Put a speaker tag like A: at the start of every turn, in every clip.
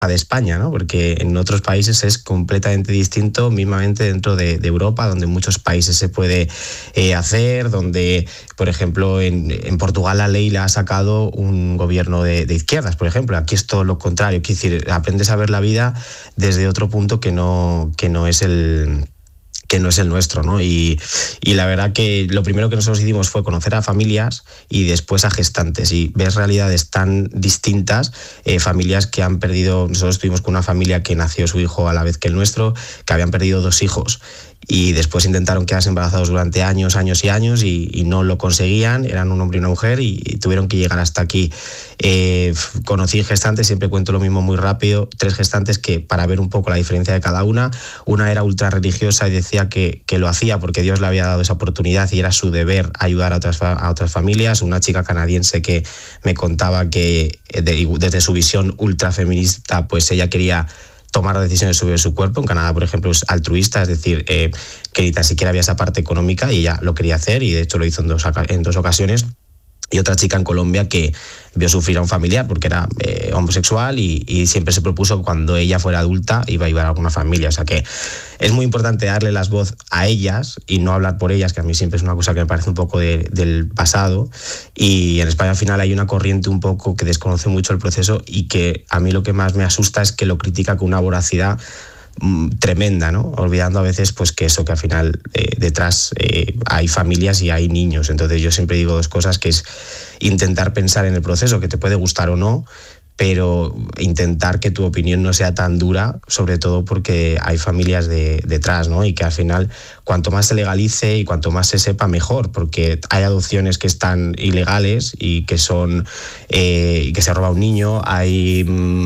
A: de España, ¿no? Porque en otros países es completamente distinto, mismamente dentro de Europa, donde en muchos países se puede hacer, donde, por ejemplo, en Portugal la ley la ha sacado un gobierno de izquierdas, por ejemplo. Aquí es todo lo contrario, quiero decir, aprendes a ver la vida desde otro punto que no es el nuestro, ¿no? Y la verdad que lo primero que nosotros hicimos fue conocer a familias y después a gestantes, y ves realidades tan distintas, familias que han perdido. Nosotros estuvimos con una familia que nació su hijo a la vez que el nuestro, que habían perdido 2 hijos y después intentaron quedarse embarazados durante años y años y no lo conseguían, eran un hombre y una mujer y tuvieron que llegar hasta aquí. Conocí gestantes, siempre cuento lo mismo muy rápido, 3 gestantes que, para ver un poco la diferencia de cada una era ultra religiosa y decía que lo hacía porque Dios le había dado esa oportunidad y era su deber ayudar a otras familias. Una chica canadiense que me contaba que desde su visión ultra feminista, pues ella quería tomar decisiones sobre su cuerpo. En Canadá, por ejemplo, es altruista, es decir, que ni tan siquiera había esa parte económica y ella lo quería hacer, y de hecho lo hizo en dos ocasiones. Y otra chica en Colombia que vio sufrir a un familiar porque era homosexual y siempre se propuso que cuando ella fuera adulta iba a ayudar a alguna familia. O sea que es muy importante darle las voz a ellas y no hablar por ellas, que a mí siempre es una cosa que me parece un poco del pasado. Y en España al final hay una corriente un poco que desconoce mucho el proceso y que a mí lo que más me asusta es que lo critica con una voracidad tremenda, ¿no? Olvidando a veces pues que al final detrás hay familias y hay niños. Entonces yo siempre digo 2 cosas, que es intentar pensar en el proceso, que te puede gustar o no, pero intentar que tu opinión no sea tan dura, sobre todo porque hay familias detrás, ¿no? Y que al final cuanto más se legalice y cuanto más se sepa, mejor, porque hay adopciones que están ilegales y que son que se roba un niño, hay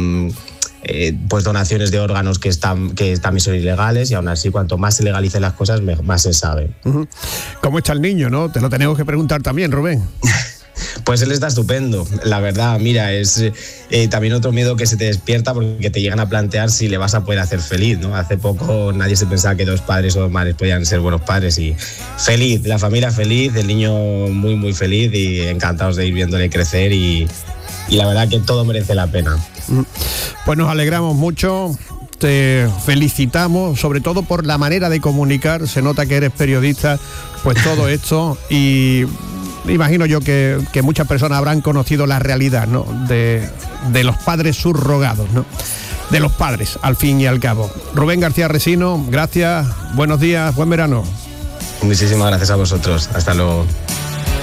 A: pues donaciones de órganos que también son ilegales, y aún así cuanto más se legalicen las cosas, más se sabe.
B: ¿Cómo está el niño, no? Te lo tenemos que preguntar también, Rubén.
A: Pues él está estupendo, la verdad. Mira, es también otro miedo que se te despierta, porque te llegan a plantear si le vas a poder hacer feliz, ¿no? Hace poco nadie se pensaba que 2 padres o 2 madres podían ser buenos padres, y feliz, la familia feliz, el niño muy muy feliz y encantados de ir viéndole crecer, y la verdad que todo merece la pena.
B: Pues nos alegramos mucho, te felicitamos, sobre todo por la manera de comunicar. Se nota que eres periodista, pues todo esto, y imagino yo que muchas personas habrán conocido la realidad, ¿no? de los padres subrogados, ¿no? De los padres, al fin y al cabo. Rubén García Resino, gracias, buenos días, buen verano.
A: Muchísimas gracias a vosotros, hasta luego.